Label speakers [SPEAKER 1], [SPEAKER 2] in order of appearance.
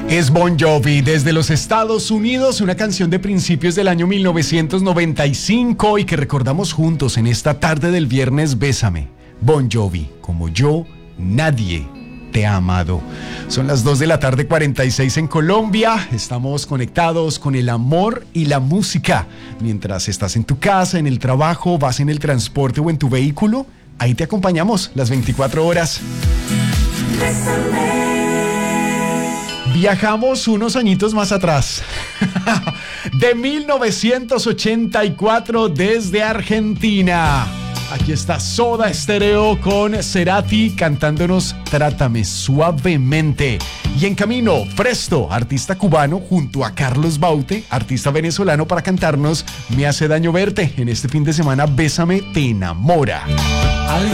[SPEAKER 1] Es Bon Jovi desde los Estados Unidos, una canción de principios del año 1995 y que recordamos juntos en esta tarde del viernes. Bésame, Bon Jovi, como yo, nadie te ha amado. Son las 2 de la tarde, 46 en Colombia. Estamos conectados con el amor y la música. Mientras estás en tu casa, en el trabajo, vas en el transporte o en tu vehículo, ahí te acompañamos las 24 horas. Viajamos unos añitos más atrás, de 1984 desde Argentina. Aquí está Soda Stereo con Cerati cantándonos Trátame Suavemente. Y en camino, Fresto, artista cubano, junto a Carlos Baute, artista venezolano, para cantarnos Me hace daño verte. En este fin de semana, Bésame te enamora.
[SPEAKER 2] Alguien